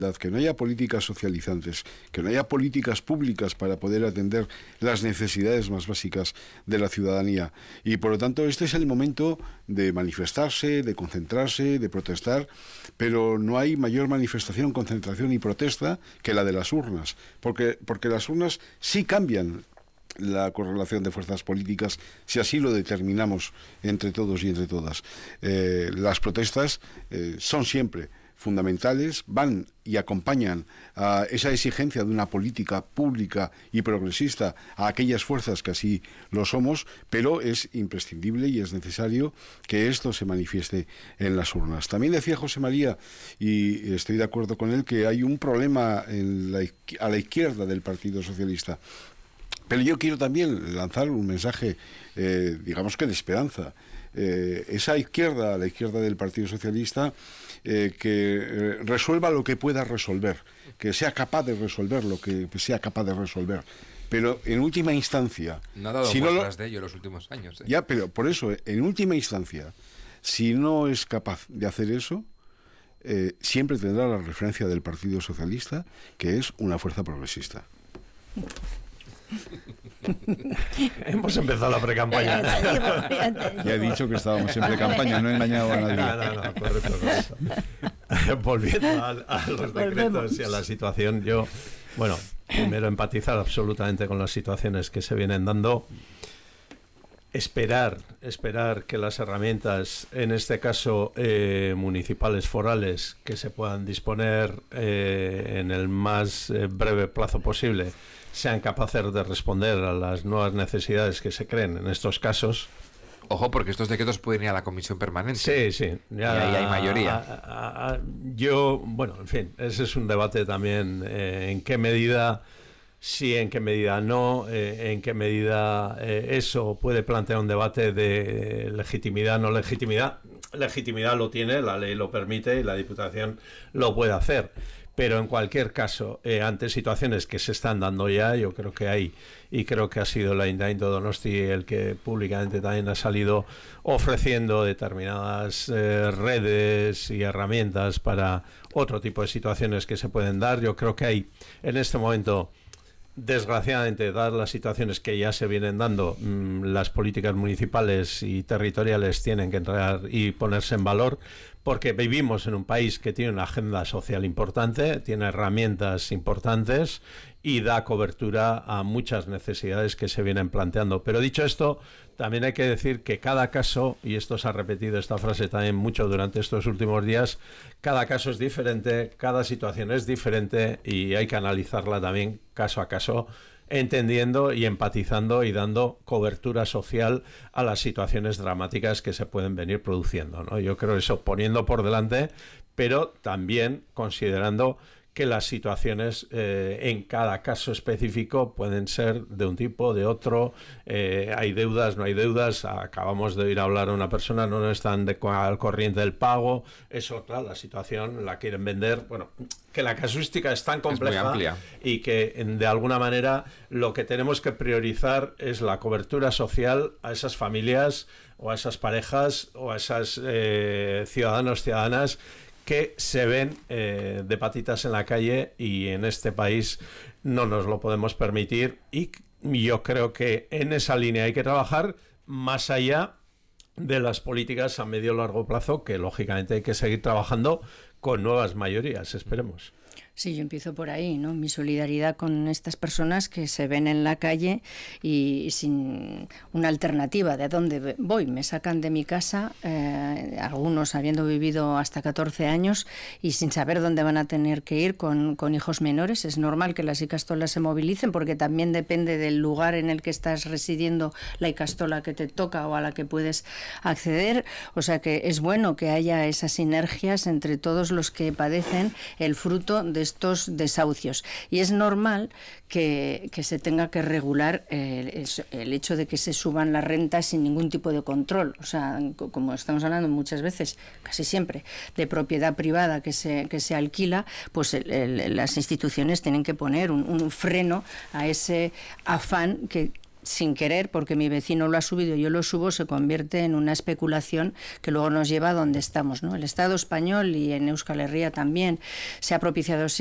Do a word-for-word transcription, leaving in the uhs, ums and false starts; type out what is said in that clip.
que no haya políticas socializantes, que no haya políticas públicas para poder atender las necesidades más básicas de la ciudadanía. Y por lo tanto este es el momento de manifestarse, de concentrarse, de protestar, pero no hay mayor manifestación, concentración y protesta que la de las urnas, porque, porque las urnas sí cambian la correlación de fuerzas políticas si así lo determinamos entre todos y entre todas. Eh, las protestas eh, son siempre fundamentales, van y acompañan a esa exigencia de una política pública y progresista a aquellas fuerzas que así lo somos, pero es imprescindible y es necesario que esto se manifieste en las urnas. También decía José María, y estoy de acuerdo con él, que hay un problema en la, a la izquierda del Partido Socialista. Pero yo quiero también lanzar un mensaje, eh, digamos que de esperanza. Eh, esa izquierda, la izquierda del Partido Socialista, eh, que eh, resuelva lo que pueda resolver, que sea capaz de resolver lo que sea capaz de resolver. Pero en última instancia... No ha dado si muestras no lo, de ello en los últimos años. ¿eh? Ya, pero por eso, en última instancia, si no es capaz de hacer eso, eh, siempre tendrá la referencia del Partido Socialista, que es una fuerza progresista. Hemos empezado la precampaña. Ya he dicho que estábamos en precampaña, no he engañado a nadie. No, no, no, correcto, correcto. Volviendo a, a los decretos y a la situación, yo, bueno, primero empatizar absolutamente con las situaciones que se vienen dando. Esperar, esperar que las herramientas, en este caso eh, municipales, forales, que se puedan disponer eh, en el más eh, breve plazo posible, sean capaces de responder a las nuevas necesidades que se creen en estos casos. Ojo, porque estos decretos pueden ir a la comisión permanente. Sí, sí. Ya, y ahí hay mayoría. A, a, a, yo, bueno, en fin, ese es un debate también. Eh, en qué medida sí, en qué medida no, eh, en qué medida eh, eso puede plantear un debate de legitimidad, no legitimidad. Legitimidad lo tiene, la ley lo permite y la Diputación lo puede hacer. Pero en cualquier caso, eh, ante situaciones que se están dando ya, yo creo que hay, y creo que ha sido el Ayuntamiento de Donosti el que públicamente también ha salido ofreciendo determinadas eh, redes y herramientas para otro tipo de situaciones que se pueden dar. Yo creo que hay en este momento, desgraciadamente, dadas las situaciones que ya se vienen dando, mmm, las políticas municipales y territoriales tienen que entrar y ponerse en valor, porque vivimos en un país que tiene una agenda social importante, tiene herramientas importantes y da cobertura a muchas necesidades que se vienen planteando. Pero dicho esto, también hay que decir que cada caso, y esto se ha repetido esta frase también mucho durante estos últimos días, cada caso es diferente, cada situación es diferente y hay que analizarla también caso a caso, entendiendo y empatizando y dando cobertura social a las situaciones dramáticas que se pueden venir produciendo, ¿no? Yo creo eso poniendo por delante, pero también considerando que las situaciones eh, en cada caso específico pueden ser de un tipo, de otro, eh, hay deudas, no hay deudas, acabamos de ir a hablar a una persona, no, no están de, al corriente del pago, eso, claro, la situación la quieren vender, bueno, que la casuística es tan compleja, es muy amplia, y que de alguna manera lo que tenemos que priorizar es la cobertura social a esas familias o a esas parejas o a esas eh, ciudadanos, ciudadanas que se ven eh, de patitas en la calle, y en este país no nos lo podemos permitir, y yo creo que en esa línea hay que trabajar más allá de las políticas a medio o largo plazo, que lógicamente hay que seguir trabajando con nuevas mayorías, esperemos. Sí, yo empiezo por ahí, ¿no? Mi solidaridad con estas personas que se ven en la calle y sin una alternativa de a dónde voy. Me sacan de mi casa, eh, algunos habiendo vivido hasta catorce años y sin saber dónde van a tener que ir con, con hijos menores. Es normal que las Icastolas se movilicen porque también depende del lugar en el que estás residiendo la Icastola que te toca o a la que puedes acceder. O sea que es bueno que haya esas sinergias entre todos los que padecen el fruto de estos desahucios, y es normal que, que se tenga que regular eh, el, el hecho de que se suban las rentas sin ningún tipo de control. O sea, como estamos hablando muchas veces, casi siempre, de propiedad privada que se, que se alquila, pues el, el, las instituciones tienen que poner un, un freno a ese afán que sin querer, porque mi vecino lo ha subido y yo lo subo, se convierte en una especulación que luego nos lleva a donde estamos, ¿no? El Estado español y en Euskal Herria también se ha propiciado